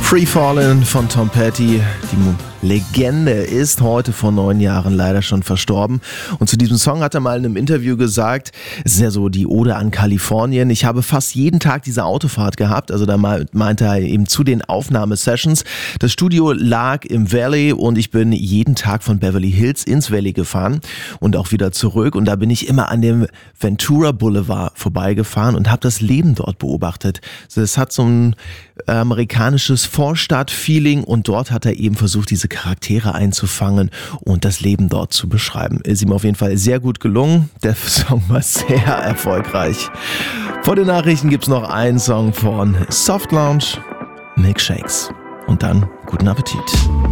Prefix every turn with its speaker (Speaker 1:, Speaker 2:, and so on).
Speaker 1: Free Fallin' von Tom Petty. Die Legende ist heute vor 9 Jahren leider schon verstorben. Und zu diesem Song hat er mal in einem Interview gesagt, es ist ja so die Ode an Kalifornien. Ich habe fast jeden Tag diese Autofahrt gehabt. Also da meinte er eben zu den Aufnahmesessions. Das Studio lag im Valley und ich bin jeden Tag von Beverly Hills ins Valley gefahren und auch wieder zurück. Und da bin ich immer an dem Ventura Boulevard vorbeigefahren und habe das Leben dort beobachtet. Also es hat so ein amerikanisches Vorstadt-Feeling und dort hat er eben versucht, diese Charaktere einzufangen und das Leben dort zu beschreiben. Ist ihm auf jeden Fall sehr gut gelungen. Der Song war sehr erfolgreich. Vor den Nachrichten gibt's noch einen Song von Soft Lounge, Milkshakes. Und dann guten Appetit.